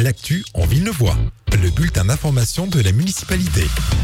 l'actu en Villeneuvois, le bulletin d'information de la municipalité.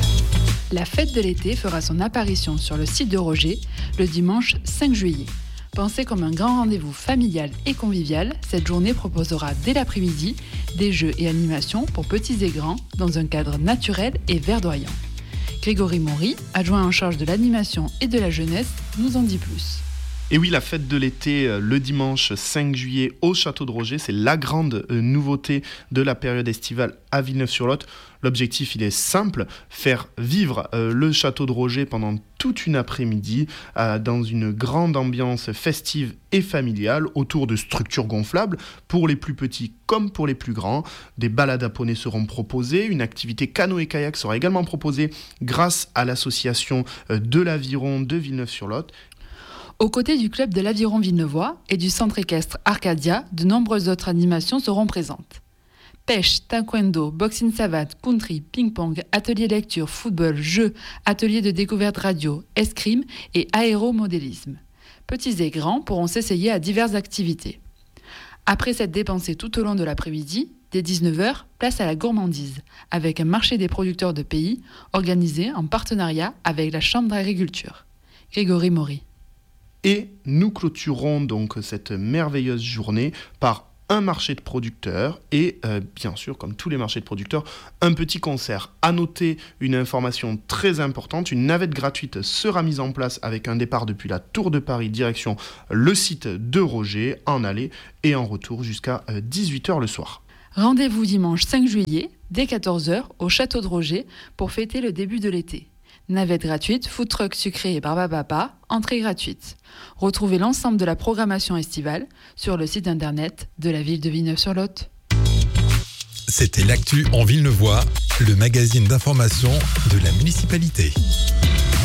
La fête de l'été fera son apparition sur le site de Roger le dimanche 5 juillet. Pensée comme un grand rendez-vous familial et convivial, cette journée proposera dès l'après-midi des jeux et animations pour petits et grands dans un cadre naturel et verdoyant. Grégory Maury, adjoint en charge de l'animation et de la jeunesse, nous en dit plus. Et oui, la fête de l'été, le dimanche 5 juillet au Château de Roger, c'est la grande nouveauté de la période estivale à Villeneuve-sur-Lot. L'objectif, il est simple, faire vivre le Château de Roger pendant toute une après-midi dans une grande ambiance festive et familiale autour de structures gonflables pour les plus petits comme pour les plus grands. Des balades à poney seront proposées, une activité canoë-kayak sera également proposée grâce à l'association de l'Aviron de Villeneuve-sur-Lot. Aux côtés du club de l'Aviron Villeneuvois et du centre équestre Arcadia, de nombreuses autres animations seront présentes. Pêche, taekwondo, boxing savate, country, ping-pong, atelier lecture, football, jeux, atelier de découverte radio, escrime et aéromodélisme. Petits et grands pourront s'essayer à diverses activités. Après s'être dépensés tout au long de l'après-midi, dès 19h, place à la gourmandise, avec un marché des producteurs de pays organisé en partenariat avec la Chambre d'agriculture. Grégory Maury. Et nous clôturons donc cette merveilleuse journée par un marché de producteurs et bien sûr, comme tous les marchés de producteurs, un petit concert. À noter une information très importante, une navette gratuite sera mise en place avec un départ depuis la Tour de Paris direction le site de Roger en aller et en retour jusqu'à 18h le soir. Rendez-vous dimanche 5 juillet dès 14h au Château de Roger pour fêter le début de l'été. Navette gratuite, food truck sucré et barbapapa, entrée gratuite. Retrouvez l'ensemble de la programmation estivale sur le site internet de la ville de Villeneuve-sur-Lot. C'était l'actu en Villeneuvois, le magazine d'information de la municipalité.